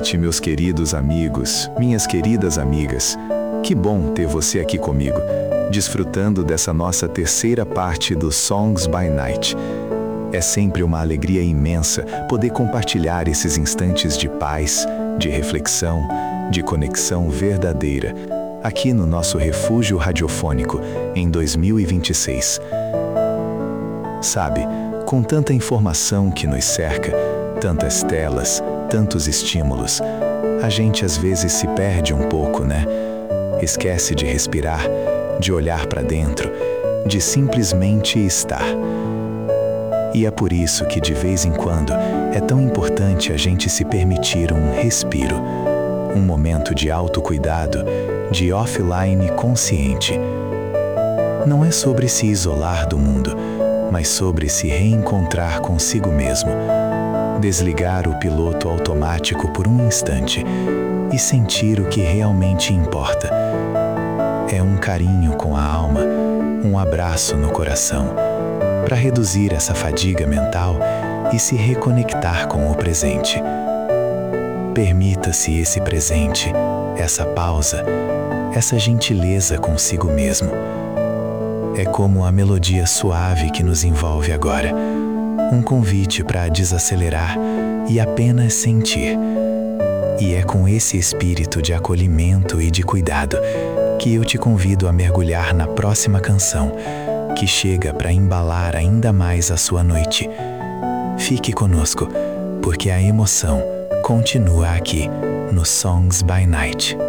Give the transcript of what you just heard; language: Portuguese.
noite, meus queridos amigos, minhas queridas amigas. Que bom ter você aqui comigo, desfrutando dessa nossa terceira parte do Songs by Night. É sempre uma alegria imensa poder compartilhar esses instantes de paz, de reflexão, de conexão verdadeira, aqui no nosso refúgio radiofônico em 2026. Sabe, com tanta informação que nos cerca, tantas telas, tantos estímulos, a gente às vezes se perde um pouco, né? Esquece de respirar, de olhar para dentro, de simplesmente estar. E é por isso que de vez em quando é tão importante a gente se permitir um respiro, um momento de autocuidado, de offline consciente. Não é sobre se isolar do mundo, mas sobre se reencontrar consigo mesmo. Desligar o piloto automático por um instante e sentir o que realmente importa. É um carinho com a alma, um abraço no coração, para reduzir essa fadiga mental e se reconectar com o presente. Permita-se esse presente, essa pausa, essa gentileza consigo mesmo. É como a melodia suave que nos envolve agora, um convite para desacelerar e apenas sentir. E é com esse espírito de acolhimento e de cuidado que eu te convido a mergulhar na próxima canção, que chega para embalar ainda mais a sua noite. Fique conosco, porque a emoção continua aqui no Songs by Night.